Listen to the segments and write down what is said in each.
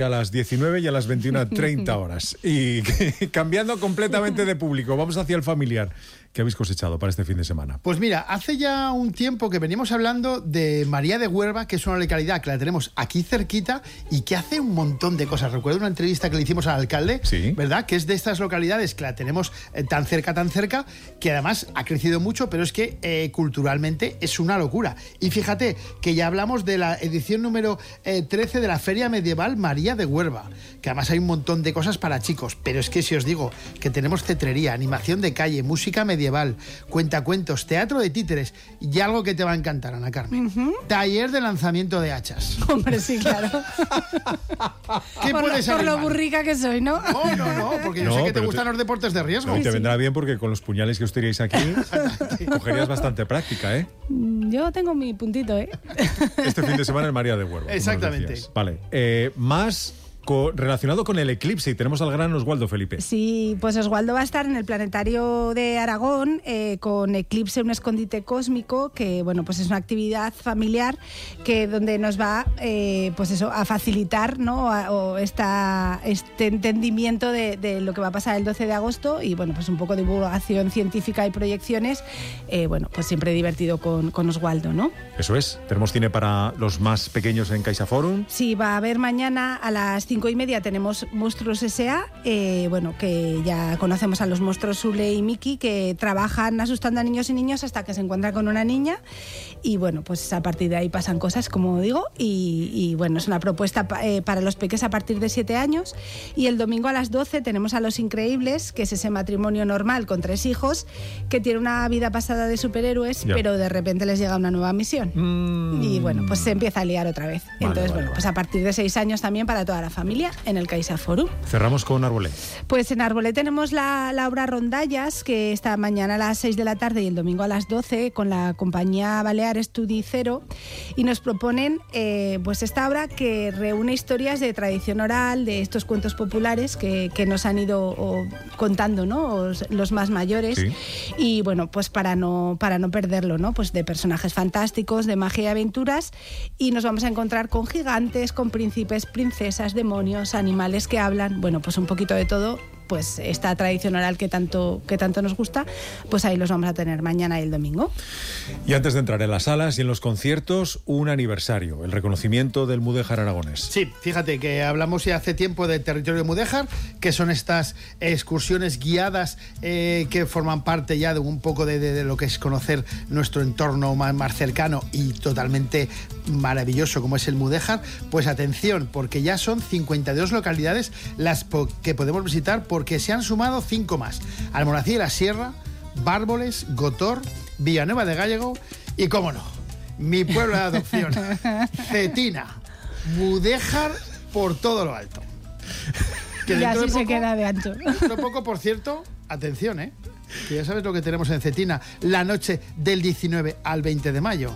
A las 19 y a las 21:30 horas. Y cambiando completamente de público, vamos hacia el familiar. ¿Qué habéis cosechado para este fin de semana? Pues mira, hace ya un tiempo que venimos hablando de María de Huerva, que es una localidad que la tenemos aquí cerquita y que hace un montón de cosas. Recuerdo una entrevista que le hicimos al alcalde, sí, ¿verdad? Que es de estas localidades que la tenemos tan cerca, que además ha crecido mucho, pero es que culturalmente es una locura. Y fíjate que ya hablamos de la edición número 13 de la Feria Medieval María de Huerva, que además hay un montón de cosas para chicos, pero es que si os digo que tenemos cetrería, animación de calle, música medieval, cuentacuentos, teatro de títeres y algo que te va a encantar, Ana Carmen, taller de lanzamiento de hachas. Hombre, sí, claro. ¿Qué puede salir por lo mal? burrica que soy, ¿no? No, porque yo sé que te gustan los deportes de riesgo. No, te vendrá bien porque con los puñales que os tiréis aquí cogerías bastante práctica, ¿eh? Yo tengo mi puntito, ¿eh? Este fin de semana en María de Huerva. Exactamente. Vale, más relacionado con el eclipse, y tenemos al gran Oswaldo Felipe. Sí, pues Oswaldo va a estar en el Planetario de Aragón con Eclipse, un escondite cósmico, que bueno, pues es una actividad familiar que donde nos va pues eso, a facilitar, ¿no? este entendimiento de lo que va a pasar el 12 de agosto y bueno, pues un poco de divulgación científica y proyecciones, bueno, pues siempre divertido con Oswaldo, ¿no? Eso es, tenemos cine para los más pequeños en CaixaForum. Sí, va a haber mañana a las 5:30 tenemos Monstruos S.A., bueno, que ya conocemos a los monstruos Sule y Miki, que trabajan asustando a niños y niñas hasta que se encuentran con una niña y bueno, pues a partir de ahí pasan cosas, como digo, y bueno, es una propuesta para los peques a partir de 7 años. Y el domingo a las 12 tenemos a Los Increíbles, que es ese matrimonio normal con 3 hijos que tiene una vida pasada de superhéroes, pero de repente les llega una nueva misión y bueno, pues se empieza a liar otra vez. Entonces, bueno, pues a partir de 6 años también para toda la familia en el CaixaForum. Cerramos con Arbolé. Pues en Arbolé tenemos la obra Rondallas, que está mañana a las 6 de la tarde y el domingo a las 12 con la compañía Balear Estudi Cero, y nos proponen pues esta obra que reúne historias de tradición oral, de estos cuentos populares que nos han ido contando, ¿no? Los más mayores, sí. Y bueno, pues para no perderlo, ¿no? Pues de personajes fantásticos, de magia y aventuras, y nos vamos a encontrar con gigantes, con príncipes, princesas, demonios, animales que hablan, bueno, pues un poquito de todo. Pues esta tradición oral que tanto nos gusta, pues ahí los vamos a tener mañana y el domingo. Y antes de entrar en las salas y en los conciertos, un aniversario, el reconocimiento del Mudéjar aragonés. Sí, fíjate que hablamos ya hace tiempo del territorio de Mudéjar, que son estas excursiones guiadas que forman parte ya de un poco de lo que es conocer nuestro entorno más cercano y totalmente maravilloso como es el Mudéjar. Pues atención, porque ya son 52 localidades las que podemos visitar, porque se han sumado 5 más: Almonacid de la Sierra, Bárboles, Gotor, Villanueva de Gállego y, cómo no, mi pueblo de adopción, Cetina. Mudéjar por todo lo alto. Que y así se queda de ancho. Dentro de poco, por cierto, atención, que ya sabes lo que tenemos en Cetina, la noche del 19 al 20 de mayo.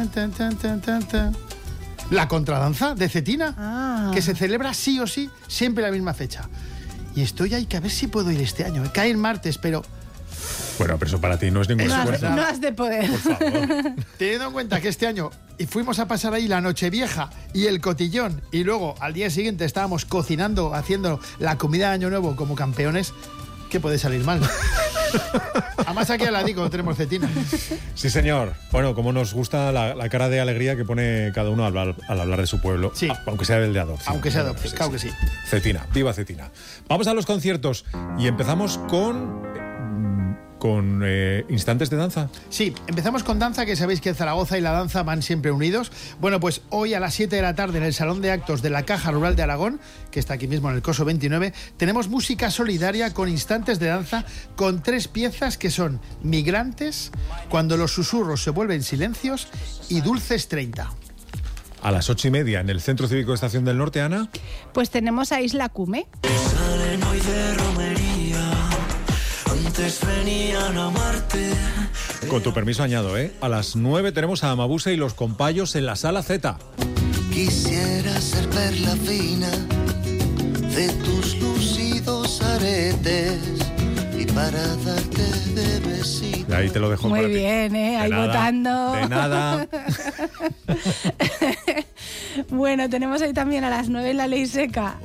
La contradanza de Cetina, que se celebra sí o sí, siempre la misma fecha. Y estoy ahí, que a ver si puedo ir este año. Cae en martes, pero... Bueno, pero eso para ti no es ningún esfuerzo. No has de poder. Por favor. Teniendo en cuenta que este año fuimos a pasar ahí la Nochevieja y el cotillón, y luego al día siguiente estábamos cocinando, haciendo la comida de Año Nuevo como campeones, ¿qué puede salir mal? Además aquí a la digo, tenemos Cetina. Sí, señor. Bueno, como nos gusta la cara de alegría que pone cada uno al hablar de su pueblo, sí. Aunque sea del de adopción. Aunque sea adopción, claro que sí. Cetina, viva Cetina. Vamos a los conciertos y empezamos con instantes de danza. Sí, empezamos con danza, que sabéis que Zaragoza y la danza van siempre unidos. Bueno, pues hoy a las 7 de la tarde en el Salón de Actos de la Caja Rural de Aragón, que está aquí mismo en el Coso 29, tenemos música solidaria con instantes de danza con 3 piezas que son Migrantes, Cuando los susurros se vuelven silencios y Dulces 30. A las 8:30 en el Centro Cívico de Estación del Norte, Ana. Pues tenemos a Isla Cume. Salen hoy de romería, antes venían a amarte. Con tu permiso añado, a las 9 tenemos a Amabusa y los compayos en la Sala Z. Quisiera ser perla fina de tus lucidos aretes y para darte de besitos. Y ahí te lo dejo. Muy bien, ahí nada, votando. De nada. Bueno, tenemos ahí también a las 9 La Ley Seca.